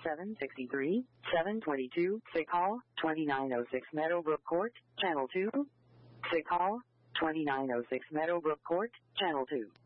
763, 722, sick call, 2906 Meadowbrook Court, Channel 2. Sick call, 2906 Meadowbrook Court, Channel 2.